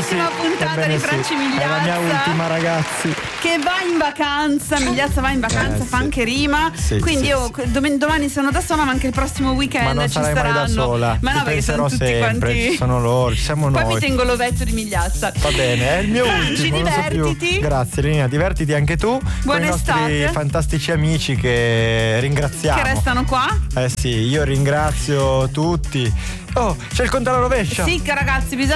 l'ultima puntata di Franci Migliazza. È la mia ultima, ragazzi. Che va in vacanza, Migliazza va in vacanza, fa anche rima. Quindi io domani sono da sola, ma anche il prossimo weekend ma non ci sarai saranno. mai da sola. Ma no, perché sono tutti sempre, quanti. Ci sono loro, ci siamo Poi noi. mi tengo l'ovetto di Migliazza. Va bene, è il mio Franci, ultimo. divertiti. Grazie Lina, divertiti anche tu. Buona con i nostri estate. fantastici amici che ringraziamo. Che restano qua. Sì, io ringrazio tutti. Oh, c'è il conto alla rovescia. Sì, ragazzi, bisogna